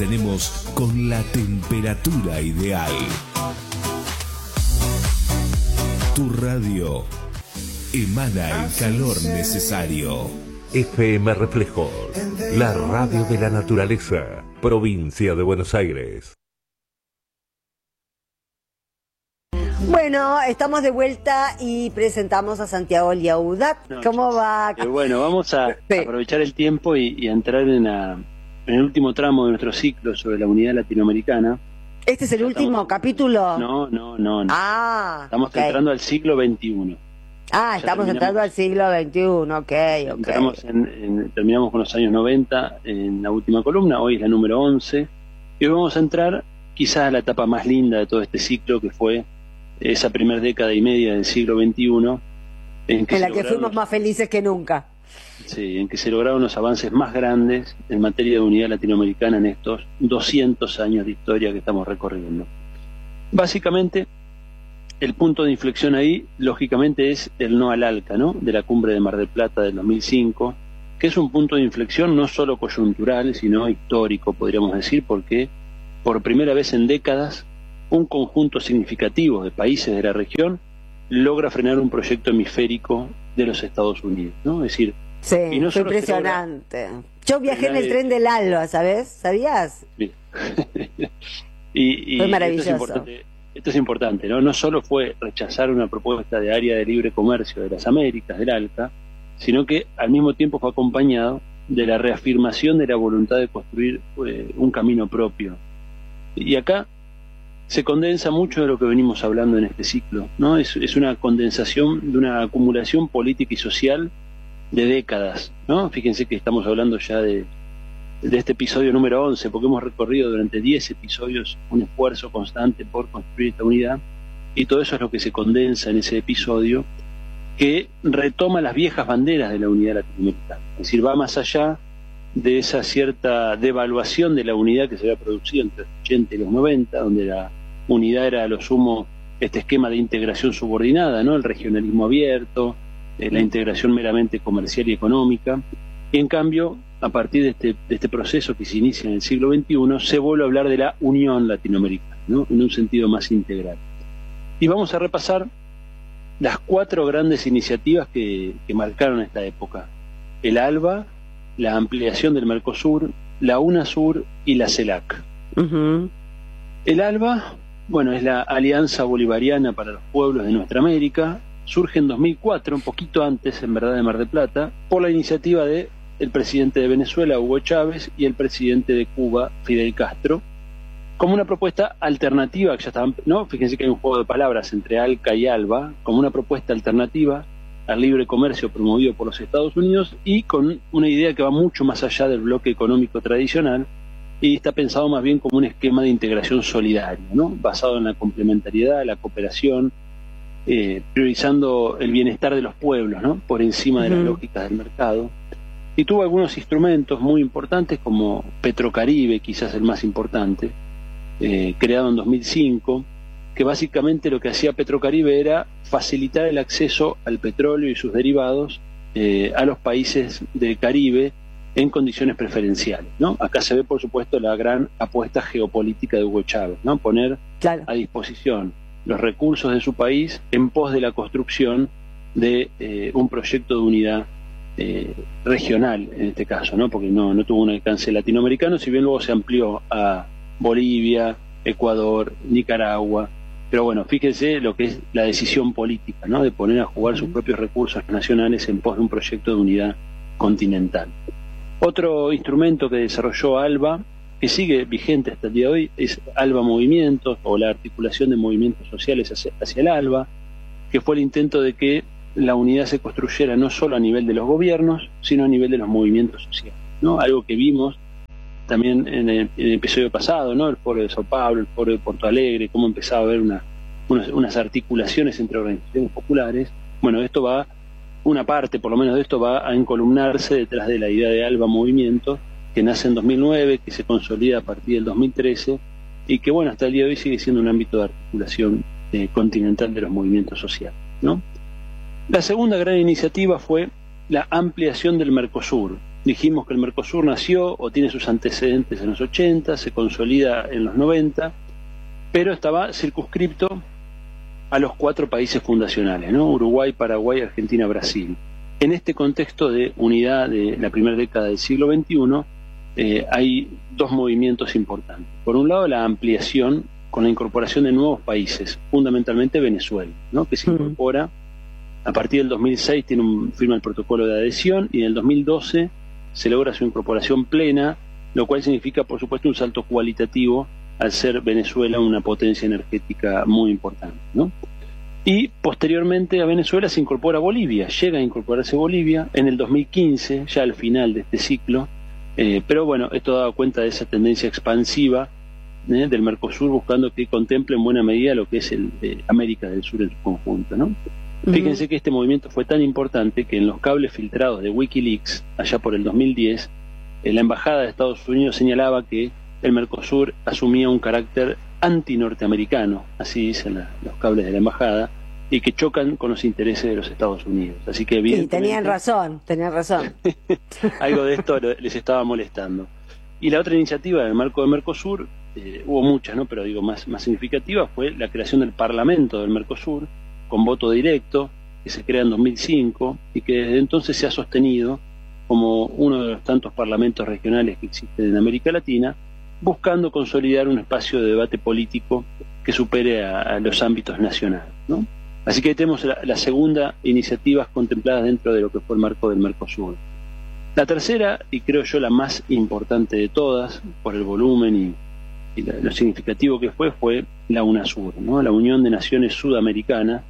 Tenemos con la temperatura ideal. Tu radio emana el calor necesario. FM Reflejos, la radio de la naturaleza, provincia de Buenos Aires. Bueno, estamos de vuelta y presentamos a Santiago Liaudat. ¿Cómo va? Bueno, vamos a aprovechar el tiempo y entrar en el último tramo de nuestro ciclo sobre la unidad latinoamericana. ¿Este es el último capítulo? No. Ah, estamos entrando al siglo XXI. Ah, estamos entrando al siglo XXI, ok. Terminamos con los años 90 en la última columna, hoy es la número 11, y hoy vamos a entrar quizás a la etapa más linda de todo este ciclo, que fue esa primera década y media del siglo XXI, en la que fuimos más felices que nunca. Sí, en que se lograron los avances más grandes en materia de unidad latinoamericana en estos 200 años de historia que estamos recorriendo. Básicamente, el punto de inflexión ahí, lógicamente, es el no al ALCA, ¿no?, de la cumbre de Mar del Plata del 2005, que es un punto de inflexión no solo coyuntural, sino histórico, podríamos decir, porque por primera vez en décadas, un conjunto significativo de países de la región logra frenar un proyecto hemisférico de los Estados Unidos, ¿no? Es decir, sí, fue impresionante. Yo viajé en el tren del ALBA, ¿sabes? ¿Sabías? Sí. Fue maravilloso. Esto es importante, ¿no? No solo fue rechazar una propuesta de área de libre comercio de las Américas, del ALCA, sino que al mismo tiempo fue acompañado de la reafirmación de la voluntad de construir un camino propio. Y acá se condensa mucho de lo que venimos hablando en este ciclo, ¿no? Es una condensación de una acumulación política y social de décadas, ¿no? Fíjense que estamos hablando ya de este episodio número 11, porque hemos recorrido durante 10 episodios un esfuerzo constante por construir esta unidad, y todo eso es lo que se condensa en ese episodio, que retoma las viejas banderas de la unidad latinoamericana. Es decir, va más allá de esa cierta devaluación de la unidad que se había producido entre los 80 y los 90, donde la unidad era a lo sumo este esquema de integración subordinada, ¿no?, el regionalismo abierto, la integración meramente comercial y económica. Y en cambio, a partir de este proceso que se inicia en el siglo XXI, se vuelve a hablar de la Unión Latinoamericana, ¿no?, en un sentido más integral. Y vamos a repasar las 4 grandes iniciativas que marcaron esta época: el ALBA, la ampliación del Mercosur, la UNASUR y la CELAC. El ALBA, bueno, es la Alianza Bolivariana para los Pueblos de Nuestra América. Surge en 2004, un poquito antes, en verdad, de Mar del Plata, por la iniciativa de el presidente de Venezuela, Hugo Chávez, y el presidente de Cuba, Fidel Castro, como una propuesta alternativa, que ya estaban, ¿no? Fíjense que hay un juego de palabras entre ALCA y ALBA, como una propuesta alternativa al libre comercio promovido por los Estados Unidos, y con una idea que va mucho más allá del bloque económico tradicional, y está pensado más bien como un esquema de integración solidaria, ¿no?, basado en la complementariedad, la cooperación, priorizando el bienestar de los pueblos, ¿no?, por encima de las lógicas del mercado. Y tuvo algunos instrumentos muy importantes, como Petrocaribe, quizás el más importante, creado en 2005, que básicamente lo que hacía Petrocaribe era facilitar el acceso al petróleo y sus derivados a los países del Caribe en condiciones preferenciales, ¿no? Acá se ve, por supuesto, la gran apuesta geopolítica de Hugo Chávez, ¿no?, poner a disposición los recursos de su país en pos de la construcción de un proyecto de unidad regional, en este caso, ¿no?, porque no tuvo un alcance latinoamericano, si bien luego se amplió a Bolivia, Ecuador, Nicaragua. Pero bueno, fíjense lo que es la decisión política, ¿no?, de poner a jugar sus propios recursos nacionales en pos de un proyecto de unidad continental. Otro instrumento que desarrolló ALBA, que sigue vigente hasta el día de hoy, es ALBA Movimientos, o la articulación de movimientos sociales hacia el ALBA, que fue el intento de que la unidad se construyera no solo a nivel de los gobiernos, sino a nivel de los movimientos sociales, ¿no? Algo que vimos también en el episodio pasado, ¿no?, el foro de Sao Paulo, el foro de Porto Alegre, cómo empezaba a haber unas articulaciones entre organizaciones populares. Bueno, esto va, una parte por lo menos de esto va a encolumnarse detrás de la idea de ALBA Movimiento, que nace en 2009, que se consolida a partir del 2013, y que, bueno, hasta el día de hoy sigue siendo un ámbito de articulación continental de los movimientos sociales, ¿no? La segunda gran iniciativa fue la ampliación del Mercosur, Dijimos que el Mercosur nació o tiene sus antecedentes en los 80, se consolida en los 90, pero estaba circunscripto a los 4 países fundacionales, ¿no? Uruguay, Paraguay, Argentina, Brasil. En este contexto de unidad de la primera década del siglo XXI, hay 2 movimientos importantes. Por un lado, la ampliación con la incorporación de nuevos países, fundamentalmente Venezuela, ¿no? Que se incorpora a partir del 2006, firma el protocolo de adhesión, y en el 2012 se logra su incorporación plena, lo cual significa, por supuesto, un salto cualitativo al ser Venezuela una potencia energética muy importante, ¿no? Y posteriormente a Venezuela se incorpora Bolivia, llega a incorporarse Bolivia en el 2015, ya al final de este ciclo, pero bueno, esto da cuenta de esa tendencia expansiva del Mercosur, buscando que contemple en buena medida lo que es América del Sur en su conjunto, ¿no? Fíjense que este movimiento fue tan importante que en los cables filtrados de Wikileaks, allá por el 2010, la Embajada de Estados Unidos señalaba que el Mercosur asumía un carácter anti-norteamericano, así dicen los cables de la Embajada, y que chocan con los intereses de los Estados Unidos. Así que evidentemente... Sí, tenían razón. Algo de esto les estaba molestando. Y la otra iniciativa del marco de Mercosur, hubo muchas, ¿no? Pero digo, más significativa, fue la creación del Parlamento del Mercosur, con voto directo, que se crea en 2005 y que desde entonces se ha sostenido como uno de los tantos parlamentos regionales que existen en América Latina, buscando consolidar un espacio de debate político que supere a los ámbitos nacionales, ¿no? Así que ahí tenemos la segunda iniciativa contemplada dentro de lo que fue el marco del Mercosur. La tercera, y creo yo la más importante de todas, por el volumen y lo significativo que fue la UNASUR, ¿no? La Unión de Naciones Sudamericanas,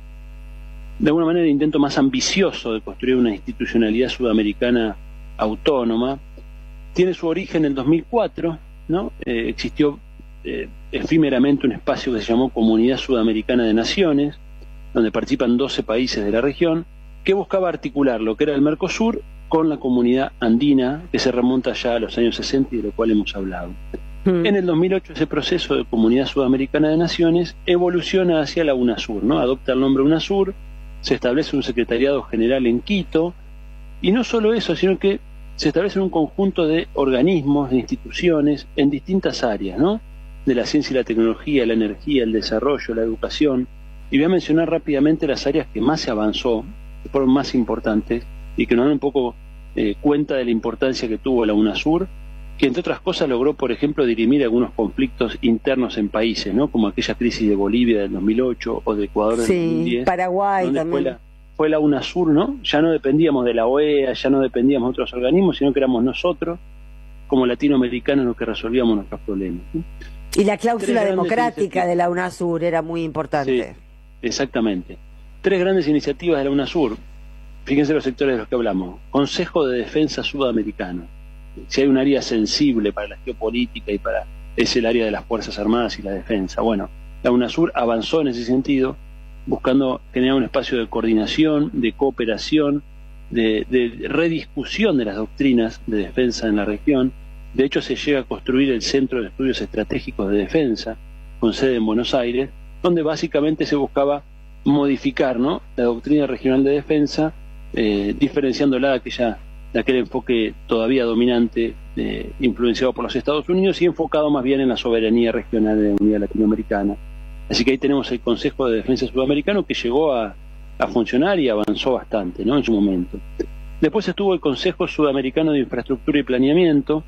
de alguna manera el intento más ambicioso de construir una institucionalidad sudamericana autónoma. Tiene su origen en 2004, ¿no? Existió efímeramente un espacio que se llamó Comunidad Sudamericana de Naciones, donde participan 12 países de la región, que buscaba articular lo que era el Mercosur con la comunidad andina, que se remonta ya a los años 60 y de lo cual hemos hablado. En el 2008 ese proceso de Comunidad Sudamericana de Naciones evoluciona hacia la UNASUR, ¿no? Adopta el nombre UNASUR, se establece un secretariado general en Quito, y no solo eso, sino que se establece un conjunto de organismos, de instituciones en distintas áreas, ¿no? De la ciencia y la tecnología, la energía, el desarrollo, la educación, y voy a mencionar rápidamente las áreas que más se avanzó, que fueron más importantes y que nos dan un poco cuenta de la importancia que tuvo la UNASUR, que entre otras cosas logró, por ejemplo, dirimir algunos conflictos internos en países, ¿no? Como aquella crisis de Bolivia del 2008 o de Ecuador del 2010. Paraguay también. Fue la UNASUR, ¿no? Ya no dependíamos de la OEA, ya no dependíamos de otros organismos, sino que éramos nosotros, como latinoamericanos, los que resolvíamos nuestros problemas, ¿no? Y la cláusula democrática de la UNASUR era muy importante. Sí, exactamente. 3 grandes iniciativas de la UNASUR. Fíjense los sectores de los que hablamos. Consejo de Defensa Sudamericano. Si hay un área sensible para la geopolítica y para es el área de las Fuerzas Armadas y la defensa. Bueno, la UNASUR avanzó en ese sentido, buscando generar un espacio de coordinación, de cooperación, de rediscusión de las doctrinas de defensa en la región. De hecho, se llega a construir el Centro de Estudios Estratégicos de Defensa, con sede en Buenos Aires, donde básicamente se buscaba modificar, ¿no?, la doctrina regional de defensa, diferenciándola de aquel enfoque todavía dominante, influenciado por los Estados Unidos y enfocado más bien en la soberanía regional de la unidad latinoamericana. Así que ahí tenemos el Consejo de Defensa Sudamericano, que llegó a funcionar y avanzó bastante, ¿no?, en su momento. Después estuvo el Consejo Sudamericano de Infraestructura y Planeamiento,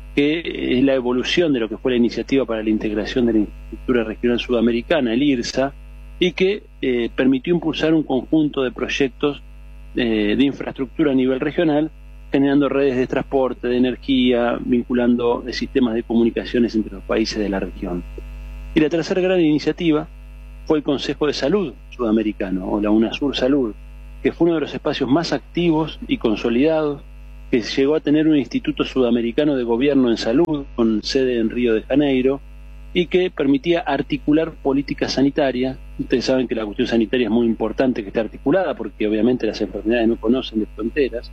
que es la evolución de lo que fue la Iniciativa para la Integración de la Infraestructura Regional Sudamericana, el IRSA, y que permitió impulsar un conjunto de proyectos de infraestructura a nivel regional, generando redes de transporte, de energía, vinculando sistemas de comunicaciones entre los países de la región. Y la tercera gran iniciativa fue el Consejo de Salud Sudamericano, o la UNASUR Salud, que fue uno de los espacios más activos y consolidados, que llegó a tener un Instituto Sudamericano de Gobierno en Salud, con sede en Río de Janeiro, y que permitía articular políticas sanitarias. Ustedes saben que la cuestión sanitaria es muy importante que esté articulada, porque obviamente las enfermedades no conocen de fronteras,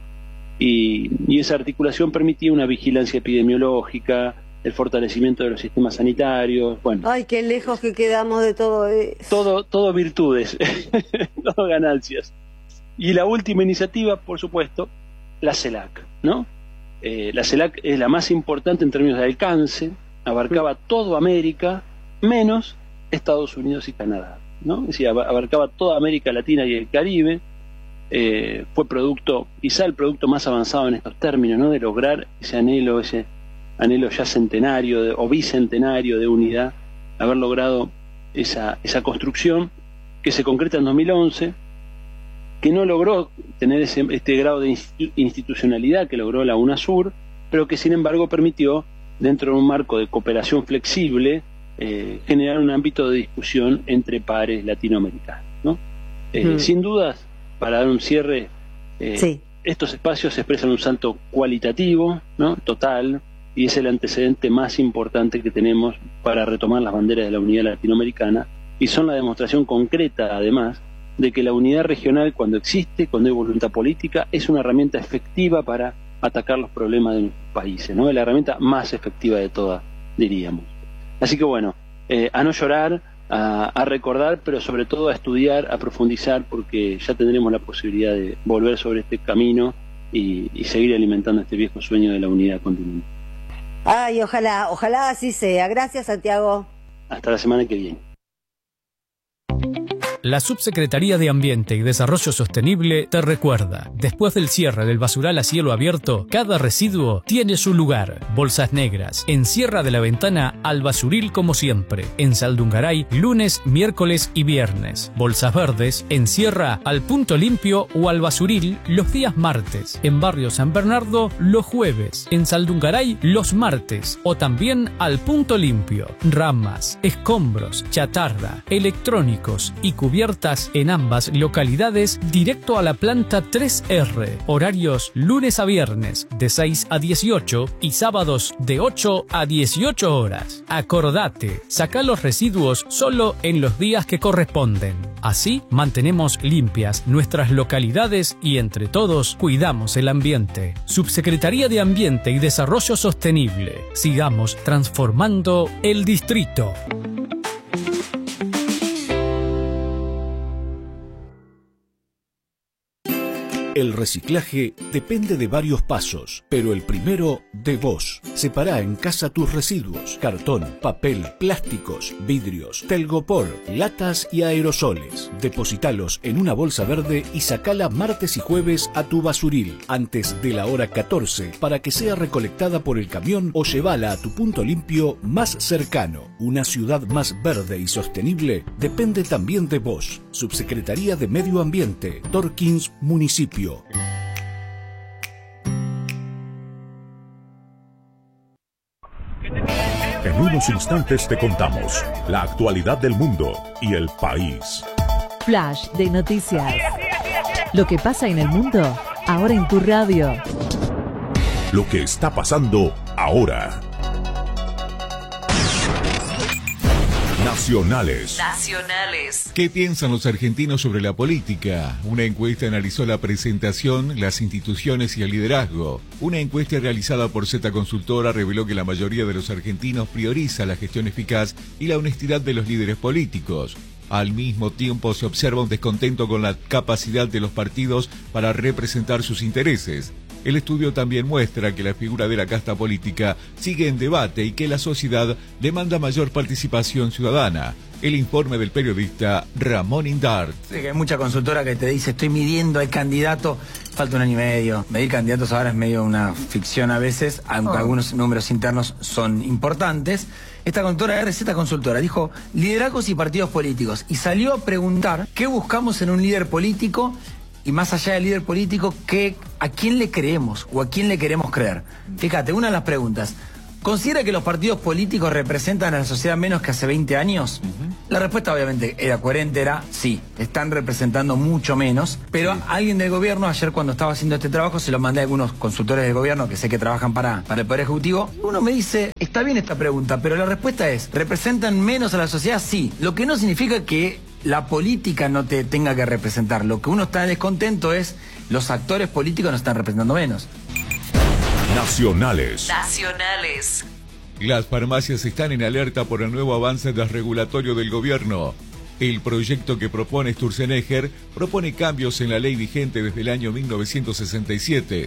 y esa articulación permitía una vigilancia epidemiológica, el fortalecimiento de los sistemas sanitarios. Bueno, ay, qué lejos que quedamos de todo eso. Todo virtudes, todo ganancias. Y la última iniciativa, por supuesto, la CELAC, ¿no? La CELAC es la más importante en términos de alcance, abarcaba toda América, menos Estados Unidos y Canadá, ¿no? Es decir, abarcaba toda América Latina y el Caribe. Fue quizá el producto más avanzado en estos términos, ¿no? De lograr ese anhelo ya centenario o bicentenario de unidad, haber logrado esa construcción que se concreta en 2011, que no logró tener este grado de institucionalidad que logró la UNASUR, pero que sin embargo permitió, dentro de un marco de cooperación flexible, generar un ámbito de discusión entre pares latinoamericanos, ¿no? Sin dudas, para dar un cierre, sí, estos espacios expresan un salto cualitativo, ¿no? Total, y es el antecedente más importante que tenemos para retomar las banderas de la unidad latinoamericana, y son la demostración concreta, además, de que la unidad regional, cuando existe, cuando hay voluntad política, es una herramienta efectiva para atacar los problemas de nuestros países, ¿no? Es la herramienta más efectiva de todas, diríamos. Así que bueno, a no llorar, a recordar, pero sobre todo a estudiar, a profundizar, porque ya tendremos la posibilidad de volver sobre este camino y seguir alimentando este viejo sueño de la unidad continental. Ay, ojalá así sea. Gracias, Santiago. Hasta la semana que viene. La Subsecretaría de Ambiente y Desarrollo Sostenible te recuerda, después del cierre del basural a cielo abierto, cada residuo tiene su lugar. Bolsas negras, encierra de la ventana al basuril como siempre. En Saldungaray, lunes, miércoles y viernes. Bolsas verdes, encierra al punto limpio o al basuril los días martes. En Barrio San Bernardo, los jueves. En Saldungaray, los martes. O también al punto limpio. Ramas, escombros, chatarra, electrónicos y cubiertas en ambas localidades directo a la planta 3R. Horarios lunes a viernes de 6 a 18 y sábados de 8 a 18 horas. Acordate, saca los residuos solo en los días que corresponden. Así mantenemos limpias nuestras localidades y entre todos cuidamos el ambiente. Subsecretaría de Ambiente y Desarrollo Sostenible. Sigamos transformando el distrito. El reciclaje depende de varios pasos, pero el primero de vos. Separá en casa tus residuos: cartón, papel, plásticos, vidrios, telgopor, latas y aerosoles. Depositalos en una bolsa verde y sacala martes y jueves a tu basuril antes de la hora 14 para que sea recolectada por el camión, o llevala a tu punto limpio más cercano. Una ciudad más verde y sostenible depende también de vos. Subsecretaría de Medio Ambiente, Torkins, Municipio. En unos instantes te contamos la actualidad del mundo y el país. Flash de noticias. Lo que pasa en el mundo, ahora en tu radio. Lo que está pasando ahora. Nacionales. ¿Qué piensan los argentinos sobre la política? Una encuesta analizó la presentación, las instituciones y el liderazgo. Una encuesta realizada por Z Consultora reveló que la mayoría de los argentinos prioriza la gestión eficaz y la honestidad de los líderes políticos. Al mismo tiempo se observa un descontento con la capacidad de los partidos para representar sus intereses. El estudio también muestra que la figura de la casta política sigue en debate y que la sociedad demanda mayor participación ciudadana. El informe del periodista Ramón Indart. Sí, que hay mucha consultora que te dice: estoy midiendo al candidato, falta un año y medio. Medir candidatos ahora es medio una ficción a veces, aunque algunos números internos son importantes. Esta consultora, RZ Consultora, dijo liderazgos y partidos políticos y salió a preguntar qué buscamos en un líder político. Y más allá del líder político, ¿a quién le creemos o a quién le queremos creer? Fíjate, una de las preguntas: ¿considera que los partidos políticos representan a la sociedad menos que hace 20 años? La respuesta obviamente era coherente, era sí, están representando mucho menos. Pero alguien del gobierno, ayer cuando estaba haciendo este trabajo, se lo mandé a algunos consultores del gobierno que sé que trabajan para el Poder Ejecutivo. Uno me dice, está bien esta pregunta, pero la respuesta es, ¿representan menos a la sociedad? Sí. Lo que no significa que la política no te tenga que representar. Lo que uno está descontento es los actores políticos nos están representando menos. Nacionales. Las farmacias están en alerta por el nuevo avance desregulatorio del gobierno. El proyecto que propone Sturzenegger propone cambios en la ley vigente desde el año 1967.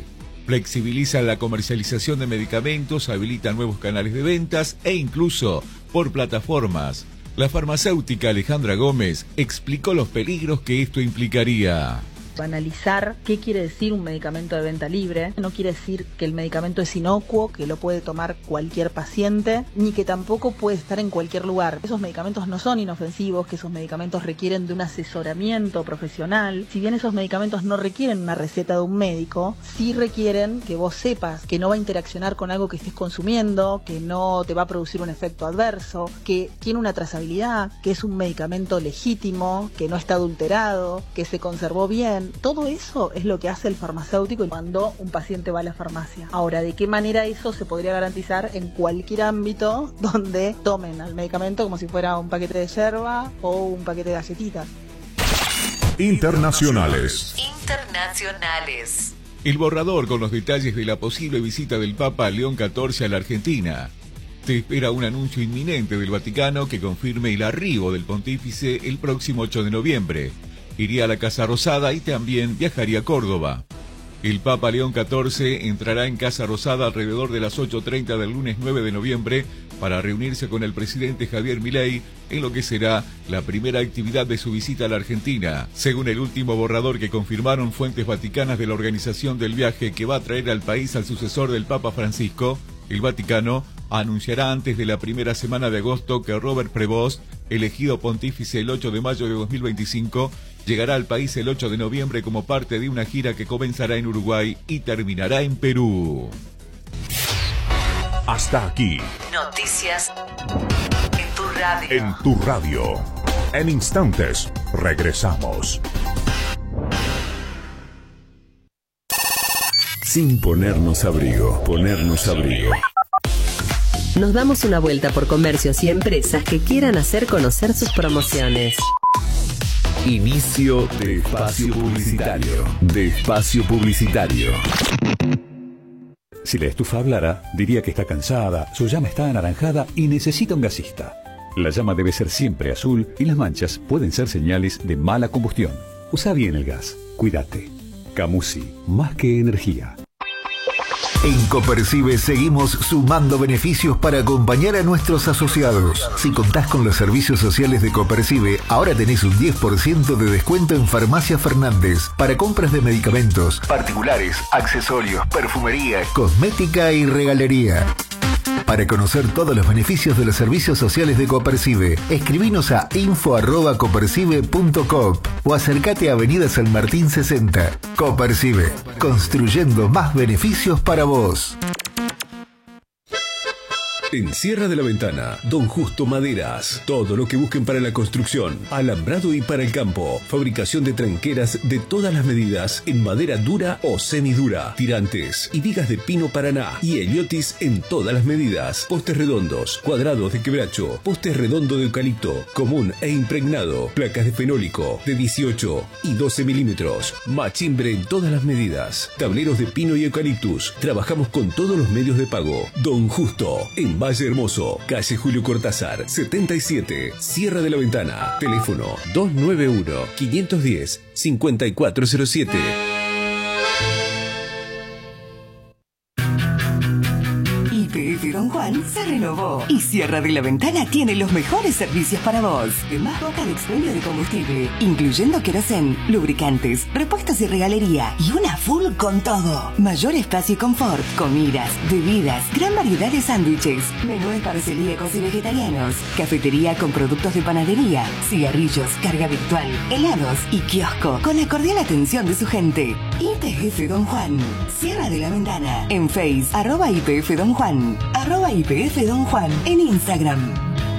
Flexibiliza la comercialización de medicamentos, habilita nuevos canales de ventas e incluso por plataformas. La farmacéutica Alejandra Gómez explicó los peligros que esto implicaría. Analizar qué quiere decir un medicamento de venta libre. No quiere decir que el medicamento es inocuo, que lo puede tomar cualquier paciente, ni que tampoco puede estar en cualquier lugar. Esos medicamentos no son inofensivos, que esos medicamentos requieren de un asesoramiento profesional. Si bien esos medicamentos no requieren una receta de un médico, sí requieren que vos sepas que no va a interaccionar con algo que estés consumiendo, que no te va a producir un efecto adverso, que tiene una trazabilidad, que es un medicamento legítimo, que no está adulterado, que se conservó bien. Todo eso es lo que hace el farmacéutico cuando un paciente va a la farmacia. Ahora, ¿de qué manera eso se podría garantizar en cualquier ámbito donde tomen al medicamento como si fuera un paquete de yerba o un paquete de galletitas? Internacionales. El borrador con los detalles de la posible visita del Papa León XIV a la Argentina. Se espera un anuncio inminente del Vaticano que confirme el arribo del pontífice el próximo 8 de noviembre. Iría a la Casa Rosada y también viajaría a Córdoba. El Papa León XIV entrará en Casa Rosada alrededor de las 8:30 del lunes 9 de noviembre para reunirse con el presidente Javier Milei en lo que será la primera actividad de su visita a la Argentina. Según el último borrador que confirmaron fuentes vaticanas de la organización del viaje que va a traer al país al sucesor del Papa Francisco, el Vaticano anunciará antes de la primera semana de agosto que Robert Prevost, elegido pontífice el 8 de mayo de 2025, llegará al país el 8 de noviembre como parte de una gira que comenzará en Uruguay y terminará en Perú. Hasta aquí. Noticias en tu radio. En tu radio. En instantes, regresamos. Sin ponernos abrigo, ponernos abrigo. Nos damos una vuelta por comercios y empresas que quieran hacer conocer sus promociones. Inicio de espacio publicitario. De espacio publicitario. Si la estufa hablara, diría que está cansada, su llama está anaranjada y necesita un gasista. La llama debe ser siempre azul y las manchas pueden ser señales de mala combustión. Usa bien el gas. Cuídate. Camusi, más que energía. En Copercibe seguimos sumando beneficios para acompañar a nuestros asociados. Si contás con los servicios sociales de Copercibe, ahora tenés un 10% de descuento en Farmacia Fernández para compras de medicamentos, particulares, accesorios, perfumería, cosmética y regalería. Para conocer todos los beneficios de los servicios sociales de Copercibe, escribinos a info@copercibe.coop o acércate a Avenida San Martín 60. Copercibe, construyendo más beneficios para vos. En Sierra de la Ventana, Don Justo Maderas. Todo lo que busquen para la construcción, alambrado y para el campo. Fabricación de tranqueras de todas las medidas en madera dura o semidura. Tirantes y vigas de pino paraná. Y heliotis en todas las medidas. Postes redondos, cuadrados de quebracho. Postes redondo de eucalipto, común e impregnado. Placas de fenólico de 18 y 12 milímetros. Machimbre en todas las medidas. Tableros de pino y eucaliptus. Trabajamos con todos los medios de pago. Don Justo, en Valle Hermoso, calle Julio Cortázar, 77, Sierra de la Ventana. Teléfono 291-510-5407. YPF Don Juan se renovó y Sierra de la Ventana tiene los mejores servicios para vos. Más boca de expendio de combustible, incluyendo querosén, lubricantes, repuestos y regalería y una full con todo. Mayor espacio y confort, comidas, bebidas, gran variedad de sándwiches, menúes para celíacos y vegetarianos, cafetería con productos de panadería, cigarrillos, carga virtual, helados y kiosco con la cordial atención de su gente. YPF Don Juan, Sierra de la Ventana, en Face, @YPF Don Juan, @YPF Don Juan, en Instagram.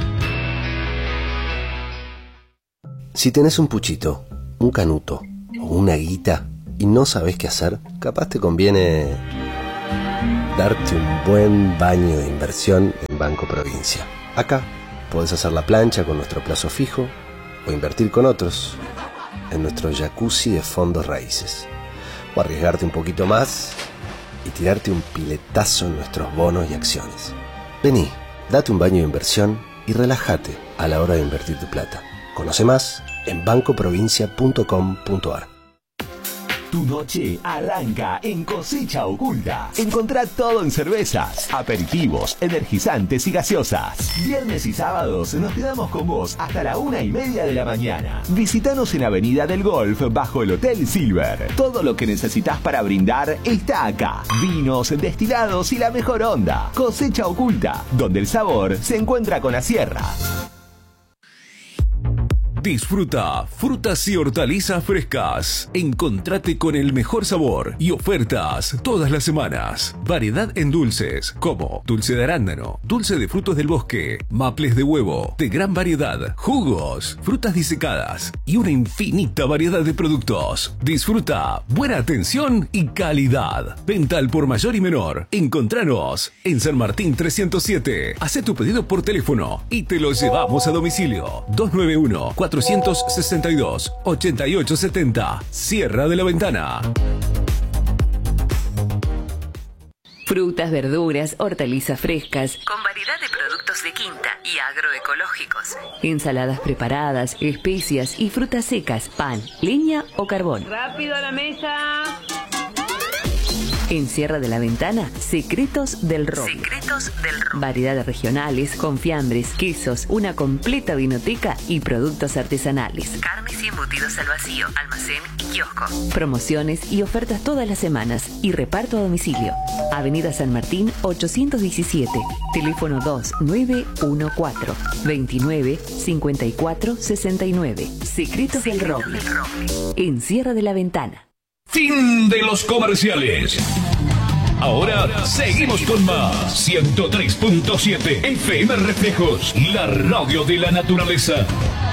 Si tenés un puchito, un canuto o una guita y no sabés qué hacer, capaz te conviene darte un buen baño de inversión en Banco Provincia. Acá podés hacer la plancha con nuestro plazo fijo o invertir con otros en nuestro jacuzzi de fondos raíces. O arriesgarte un poquito más y tirarte un piletazo en nuestros bonos y acciones. Vení, date un baño de inversión y relájate a la hora de invertir tu plata. Conoce más en bancoprovincia.com.ar. Tu noche arranca en Cosecha Oculta. Encontrá todo en cervezas, aperitivos, energizantes y gaseosas. Viernes y sábados nos quedamos con vos hasta la 1:30 de la mañana. Visítanos en Avenida del Golf bajo el Hotel Silver. Todo lo que necesitas para brindar está acá. Vinos, destilados y la mejor onda. Cosecha Oculta, donde el sabor se encuentra con la sierra. Disfruta frutas y hortalizas frescas. Encontrate con el mejor sabor y ofertas todas las semanas. Variedad en dulces como dulce de arándano, dulce de frutos del bosque, maples de huevo, de gran variedad, jugos, frutas disecadas y una infinita variedad de productos. Disfruta buena atención y calidad. Venta al por mayor y menor. Encontranos en San Martín 307. Hacé tu pedido por teléfono y te lo llevamos a domicilio. 291-462-8870. Sierra de la Ventana. Frutas, verduras, hortalizas frescas, con variedad de productos de quinta y agroecológicos. Ensaladas preparadas, especias y frutas secas, pan, leña o carbón. ¡Rápido a la mesa! En Sierra de la Ventana, Secretos del Roble. Secretos del Roble. Variedades regionales, confiambres, quesos, una completa vinoteca y productos artesanales. Carnes y embutidos al vacío, almacén y kiosco. Promociones y ofertas todas las semanas y reparto a domicilio. Avenida San Martín 817. Teléfono 2914 29 54 69. Secretos del Roble. En Sierra de la Ventana. Fin de los comerciales. Ahora seguimos con más. 103.7 FM Reflejos, la radio de la naturaleza.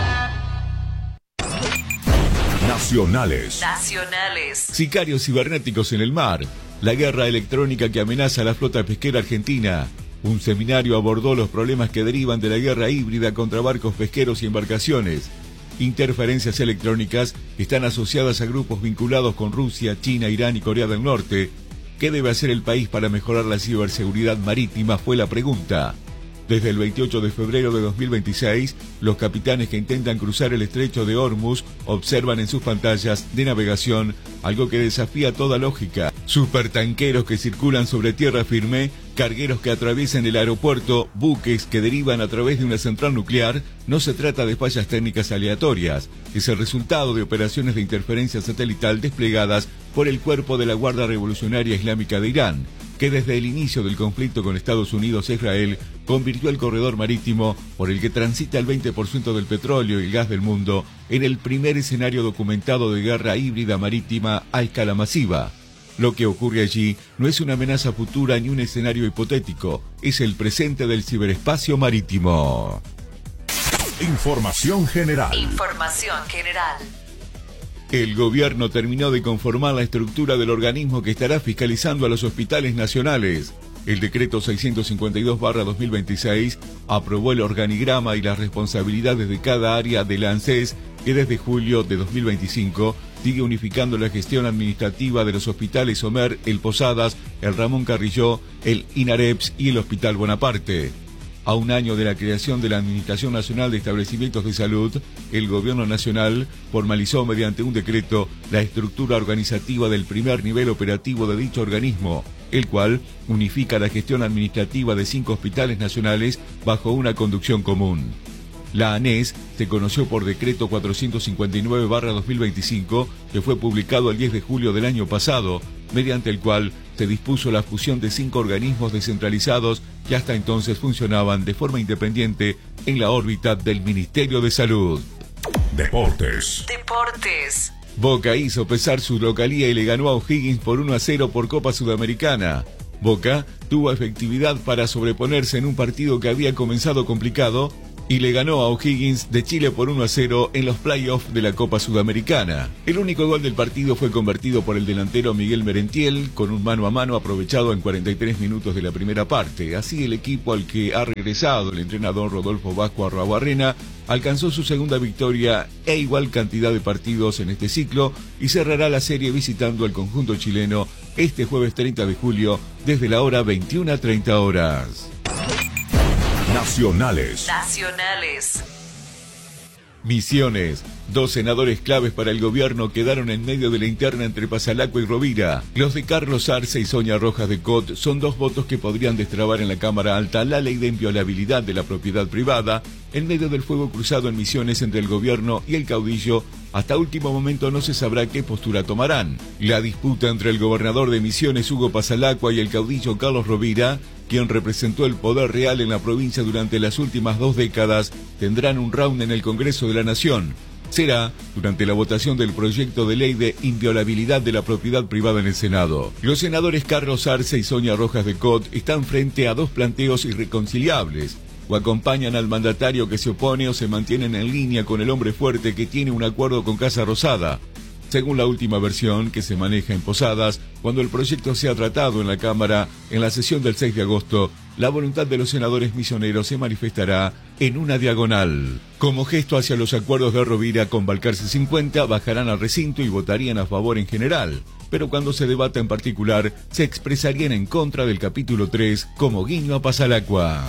Nacionales. Sicarios cibernéticos en el mar. La guerra electrónica que amenaza a la flota pesquera argentina. Un seminario abordó los problemas que derivan de la guerra híbrida contra barcos pesqueros y embarcaciones. Interferencias electrónicas están asociadas a grupos vinculados con Rusia, China, Irán y Corea del Norte. ¿Qué debe hacer el país para mejorar la ciberseguridad marítima? Fue la pregunta. Desde el 28 de febrero de 2026, los capitanes que intentan cruzar el estrecho de Hormuz observan en sus pantallas de navegación algo que desafía toda lógica. Supertanqueros que circulan sobre tierra firme, cargueros que atraviesan el aeropuerto, buques que derivan a través de una central nuclear. No se trata de fallas técnicas aleatorias, es el resultado de operaciones de interferencia satelital desplegadas por el Cuerpo de la Guardia Revolucionaria Islámica de Irán, que desde el inicio del conflicto con Estados Unidos e Israel convirtió el corredor marítimo por el que transita el 20% del petróleo y el gas del mundo en el primer escenario documentado de guerra híbrida marítima a escala masiva. Lo que ocurre allí no es una amenaza futura ni un escenario hipotético, es el presente del ciberespacio marítimo. Información general. El gobierno terminó de conformar la estructura del organismo que estará fiscalizando a los hospitales nacionales. El decreto 652/2026 aprobó el organigrama y las responsabilidades de cada área de la ANSES, que desde julio de 2025 sigue unificando la gestión administrativa de los hospitales Homer, el Posadas, el Ramón Carrillo, el INAREPS y el Hospital Bonaparte. A un año de la creación de la Administración Nacional de Establecimientos de Salud, el Gobierno Nacional formalizó mediante un decreto la estructura organizativa del primer nivel operativo de dicho organismo, el cual unifica la gestión administrativa de 5 hospitales nacionales bajo una conducción común. La ANES se conoció por decreto 459/2025, que fue publicado el 10 de julio del año pasado, mediante el cual se dispuso la fusión de 5 organismos descentralizados que hasta entonces funcionaban de forma independiente en la órbita del Ministerio de Salud. Deportes. Boca hizo pesar su localía y le ganó a O'Higgins por 1-0 por Copa Sudamericana. Boca tuvo efectividad para sobreponerse en un partido que había comenzado complicado y le ganó a O'Higgins de Chile por 1-0 en los playoffs de la Copa Sudamericana. El único gol del partido fue convertido por el delantero Miguel Merentiel con un mano a mano aprovechado en 43 minutos de la primera parte. Así el equipo al que ha regresado el entrenador Rodolfo Vasco Arruabarrena alcanzó su segunda victoria e igual cantidad de partidos en este ciclo y cerrará la serie visitando al conjunto chileno este jueves 30 de julio desde la hora 21:30 horas. Nacionales. Misiones. 2 senadores claves para el gobierno quedaron en medio de la interna entre Pasalacqua y Rovira. Los de Carlos Arce y Sonia Rojas de Cot son 2 votos que podrían destrabar en la Cámara Alta la ley de inviolabilidad de la propiedad privada en medio del fuego cruzado en Misiones entre el gobierno y el caudillo. Hasta último momento no se sabrá qué postura tomarán. La disputa entre el gobernador de Misiones, Hugo Pasalacqua, y el caudillo Carlos Rovira, quien representó el poder real en la provincia durante las últimas 2 décadas, tendrán un round en el Congreso de la Nación. Será durante la votación del proyecto de ley de inviolabilidad de la propiedad privada en el Senado. Los senadores Carlos Arce y Sonia Rojas de Cot están frente a 2 planteos irreconciliables. O acompañan al mandatario que se opone o se mantienen en línea con el hombre fuerte que tiene un acuerdo con Casa Rosada. Según la última versión que se maneja en Posadas, cuando el proyecto sea tratado en la Cámara en la sesión del 6 de agosto, la voluntad de los senadores misioneros se manifestará en una diagonal. Como gesto hacia los acuerdos de Rovira con Balcarce 50, bajarán al recinto y votarían a favor en general. Pero cuando se debata en particular, se expresarían en contra del capítulo 3 como guiño a Pasalacqua.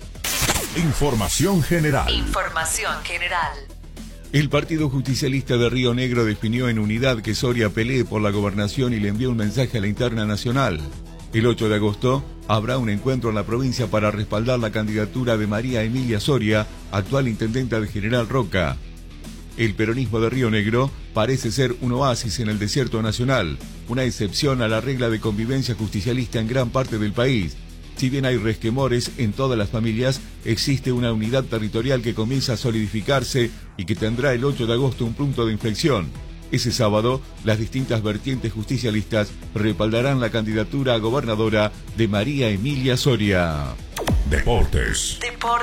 Información general. Información general. El Partido Justicialista de Río Negro definió en unidad que Soria pelee por la gobernación y le envió un mensaje a la interna nacional. El 8 de agosto habrá un encuentro en la provincia para respaldar la candidatura de María Emilia Soria, actual intendenta de General Roca. El peronismo de Río Negro parece ser un oasis en el desierto nacional, una excepción a la regla de convivencia justicialista en gran parte del país. Si bien hay resquemores en todas las familias, existe una unidad territorial que comienza a solidificarse y que tendrá el 8 de agosto un punto de inflexión. Ese sábado, las distintas vertientes justicialistas respaldarán la candidatura a gobernadora de María Emilia Soria. Deportes.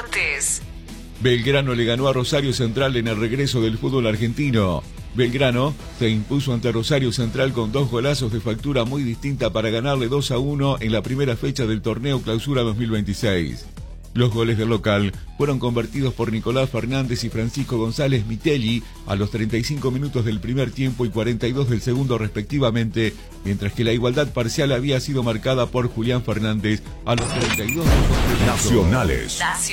Belgrano le ganó a Rosario Central en el regreso del fútbol argentino. Belgrano se impuso ante Rosario Central con 2 golazos de factura muy distinta para ganarle 2-1 en la primera fecha del torneo Clausura 2026. Los goles del local fueron convertidos por Nicolás Fernández y Francisco González Mitelli a los 35 minutos del primer tiempo y 42 del segundo respectivamente, mientras que la igualdad parcial había sido marcada por Julián Fernández a los 32 Nacionales.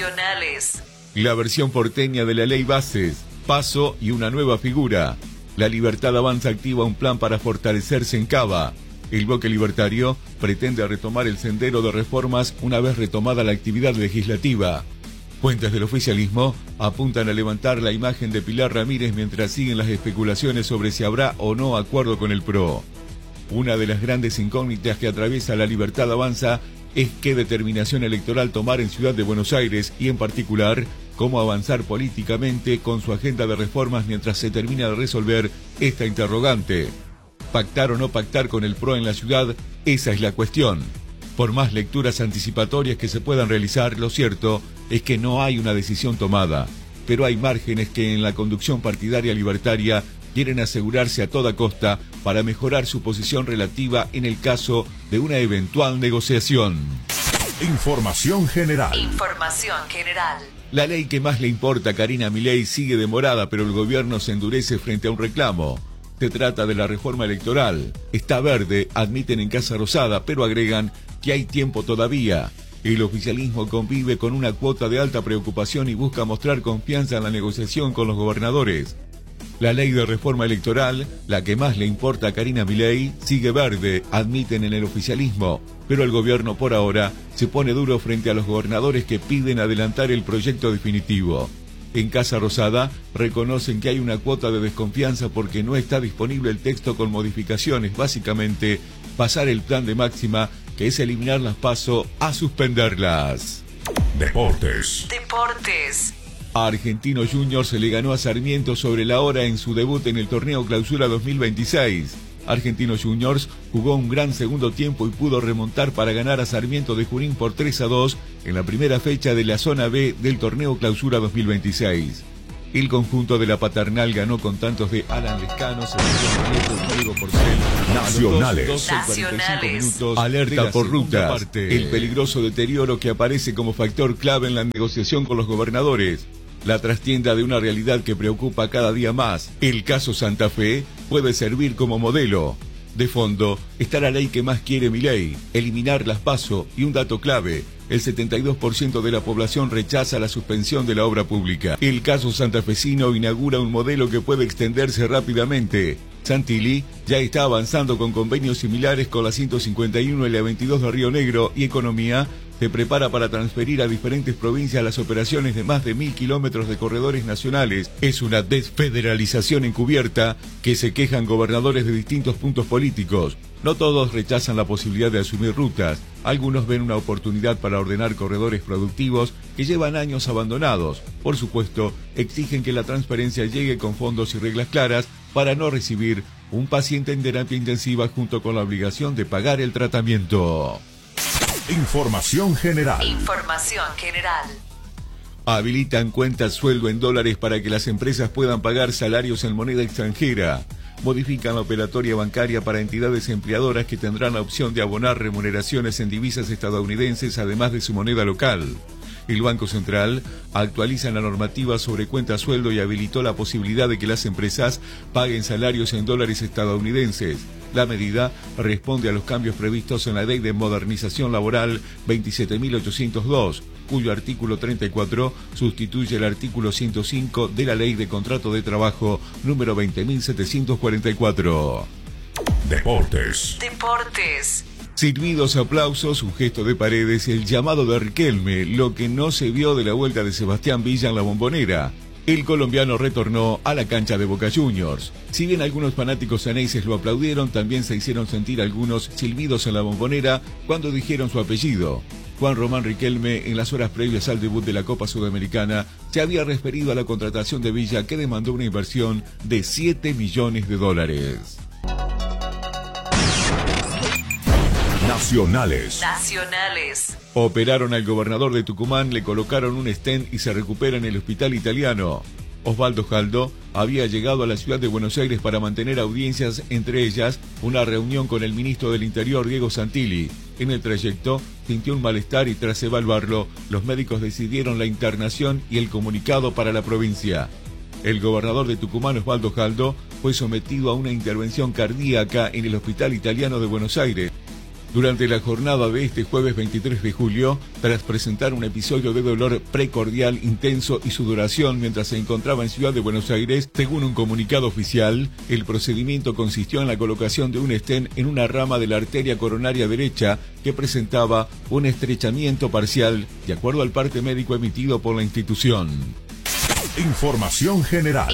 La versión porteña de la ley Bases, paso y una nueva figura. La Libertad Avanza activa un plan para fortalecerse en Cava. El bloque libertario pretende retomar el sendero de reformas una vez retomada la actividad legislativa. Fuentes del oficialismo apuntan a levantar la imagen de Pilar Ramírez mientras siguen las especulaciones sobre si habrá o no acuerdo con el PRO. Una de las grandes incógnitas que atraviesa la Libertad Avanza es qué determinación electoral tomar en Ciudad de Buenos Aires y en particular cómo avanzar políticamente con su agenda de reformas mientras se termina de resolver esta interrogante. ¿Pactar o no pactar con el PRO en la ciudad? Esa es la cuestión. Por más lecturas anticipatorias que se puedan realizar, lo cierto es que no hay una decisión tomada, pero hay márgenes que en la conducción partidaria libertaria quieren asegurarse a toda costa para mejorar su posición relativa en el caso de una eventual negociación. Información general. La ley que más le importa a Karina Milei sigue demorada, pero el gobierno se endurece frente a un reclamo. Se trata de la reforma electoral. Está verde, admiten en Casa Rosada, pero agregan que hay tiempo todavía. El oficialismo convive con una cuota de alta preocupación y busca mostrar confianza en la negociación con los gobernadores. La ley de reforma electoral, la que más le importa a Karina Milei, sigue verde, admiten en el oficialismo, pero el gobierno por ahora se pone duro frente a los gobernadores que piden adelantar el proyecto definitivo. En Casa Rosada reconocen que hay una cuota de desconfianza porque no está disponible el texto con modificaciones, básicamente pasar el plan de máxima, que es eliminar las PASO, a suspenderlas. Deportes. A Argentino Juniors se le ganó a Sarmiento sobre la hora en su debut en el torneo Clausura 2026. Argentinos Juniors jugó un gran segundo tiempo y pudo remontar para ganar a Sarmiento de Junín por 3-2 en la primera fecha de la zona B del torneo Clausura 2026. El conjunto de la Paternal ganó con tantos de Alan Lescano, Sebastián Diego Porcel. Nacionales. Minutos, alerta por rutas. El peligroso deterioro que aparece como factor clave en la negociación con los gobernadores. La trastienda de una realidad que preocupa cada día más. El caso Santa Fe puede servir como modelo. De fondo está la ley que más quiere Milei, eliminar las PASO, y un dato clave: el 72% de la población rechaza la suspensión de la obra pública. El caso santafesino inaugura un modelo que puede extenderse rápidamente. Santilli ya está avanzando con convenios similares con la 151 y la 22 de Río Negro, y Economía se prepara para transferir a diferentes provincias las operaciones de más de 1.000 kilómetros de corredores nacionales. Es una desfederalización encubierta que se quejan gobernadores de distintos puntos políticos. No todos rechazan la posibilidad de asumir rutas. Algunos ven una oportunidad para ordenar corredores productivos que llevan años abandonados. Por supuesto, exigen que la transferencia llegue con fondos y reglas claras para no recibir un paciente en terapia intensiva junto con la obligación de pagar el tratamiento. Información general. Información general. Habilitan cuentas sueldo en dólares para que las empresas puedan pagar salarios en moneda extranjera. Modifican la operatoria bancaria para entidades empleadoras que tendrán la opción de abonar remuneraciones en divisas estadounidenses además de su moneda local. El Banco Central actualiza la normativa sobre cuenta sueldo y habilitó la posibilidad de que las empresas paguen salarios en dólares estadounidenses. La medida responde a los cambios previstos en la Ley de Modernización Laboral 27.802, cuyo artículo 34 sustituye el artículo 105 de la Ley de Contrato de Trabajo número 20.744. Deportes. Silbidos, aplausos, un gesto de Paredes y el llamado de Riquelme, lo que no se vio de la vuelta de Sebastián Villa en la Bombonera. El colombiano retornó a la cancha de Boca Juniors. Si bien algunos fanáticos ceneices lo aplaudieron, también se hicieron sentir algunos silbidos en la Bombonera cuando dijeron su apellido. Juan Román Riquelme, en las horas previas al debut de la Copa Sudamericana, se había referido a la contratación de Villa, que demandó una inversión de $7 millones. Nacionales. Operaron al gobernador de Tucumán, le colocaron un stent y se recupera en el hospital italiano. Osvaldo Jaldo había llegado a la ciudad de Buenos Aires para mantener audiencias, entre ellas una reunión con el ministro del Interior, Diego Santilli. En el trayecto sintió un malestar y tras evaluarlo, los médicos decidieron la internación y el comunicado para la provincia. El gobernador de Tucumán, Osvaldo Jaldo, fue sometido a una intervención cardíaca en el hospital italiano de Buenos Aires. Durante la jornada de este jueves 23 de julio, tras presentar un episodio de dolor precordial intenso y sudoración mientras se encontraba en Ciudad de Buenos Aires, según un comunicado oficial, el procedimiento consistió en la colocación de un stent en una rama de la arteria coronaria derecha que presentaba un estrechamiento parcial, de acuerdo al parte médico emitido por la institución. Información general.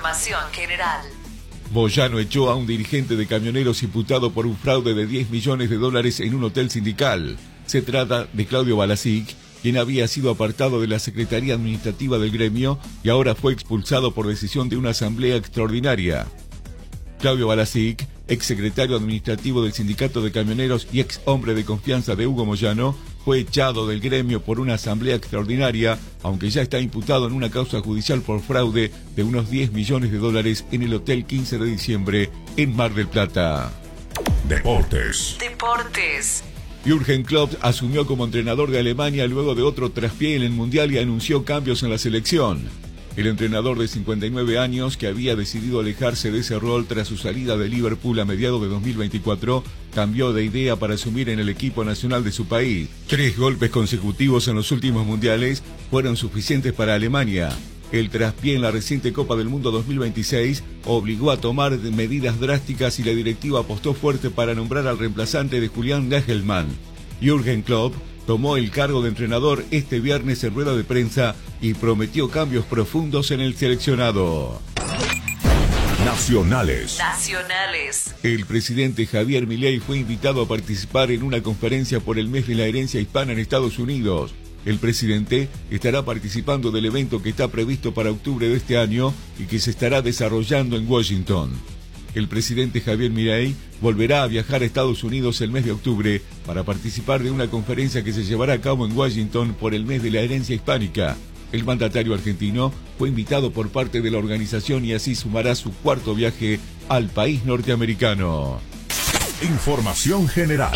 Moyano echó a un dirigente de camioneros imputado por un fraude de $10 millones en un hotel sindical. Se trata de Claudio Balasic, quien había sido apartado de la Secretaría Administrativa del gremio y ahora fue expulsado por decisión de una asamblea extraordinaria. Claudio Balasic, exsecretario administrativo del Sindicato de Camioneros y ex hombre de confianza de Hugo Moyano, fue echado del gremio por una asamblea extraordinaria, aunque ya está imputado en una causa judicial por fraude de unos $10 millones en el Hotel 15 de Diciembre en Mar del Plata. Deportes. Jürgen Klopp asumió como entrenador de Alemania luego de otro traspié en el Mundial y anunció cambios en la selección. El entrenador de 59 años, que había decidido alejarse de ese rol tras su salida de Liverpool a mediados de 2024, cambió de idea para asumir en el equipo nacional de su país. 3 golpes consecutivos en los últimos mundiales fueron suficientes para Alemania. El traspié en la reciente Copa del Mundo 2026 obligó a tomar medidas drásticas y la directiva apostó fuerte para nombrar al reemplazante de Julian Nagelsmann. Jürgen Klopp tomó el cargo de entrenador este viernes en rueda de prensa y prometió cambios profundos en el seleccionado. Nacionales. El presidente Javier Milei fue invitado a participar en una conferencia por el mes de la herencia hispana en Estados Unidos. El presidente estará participando del evento que está previsto para octubre de este año y que se estará desarrollando en Washington. El presidente Javier Milei volverá a viajar a Estados Unidos el mes de octubre para participar de una conferencia que se llevará a cabo en Washington por el mes de la herencia hispánica. El mandatario argentino fue invitado por parte de la organización y así sumará su 4º viaje al país norteamericano. Información general.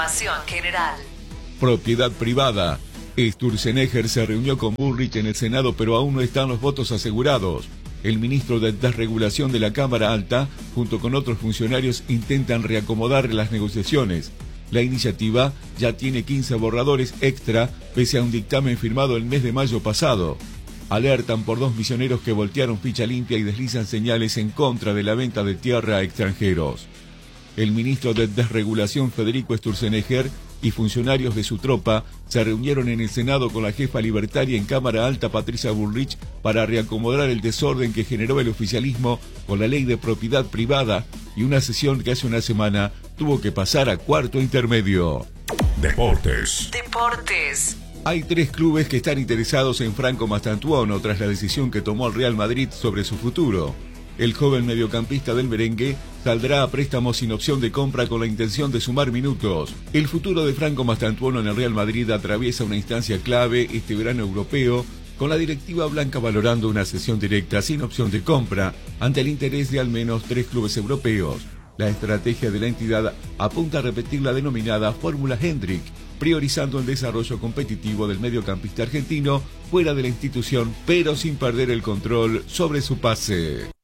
Propiedad privada. Sturzenegger se reunió con Bullrich en el Senado, pero aún no están los votos asegurados. El ministro de Desregulación de la Cámara Alta, junto con otros funcionarios, intentan reacomodar las negociaciones. La iniciativa ya tiene 15 borradores extra, pese a un dictamen firmado el mes de mayo pasado. Alertan por 2 misioneros que voltearon ficha limpia y deslizan señales en contra de la venta de tierra a extranjeros. El ministro de Desregulación Federico Sturzenegger y funcionarios de su tropa se reunieron en el Senado con la jefa libertaria en Cámara Alta Patricia Bullrich para reacomodar el desorden que generó el oficialismo con la ley de propiedad privada y una sesión que hace una semana tuvo que pasar a cuarto intermedio. Deportes. Hay 3 clubes que están interesados en Franco Mastantuono tras la decisión que tomó el Real Madrid sobre su futuro. El joven mediocampista del merengue saldrá a préstamo sin opción de compra con la intención de sumar minutos. El futuro de Franco Mastantuono en el Real Madrid atraviesa una instancia clave este verano europeo, con la directiva blanca valorando una cesión directa sin opción de compra ante el interés de al menos 3 clubes europeos. La estrategia de la entidad apunta a repetir la denominada Fórmula Hendrick, priorizando el desarrollo competitivo del mediocampista argentino fuera de la institución, pero sin perder el control sobre su pase.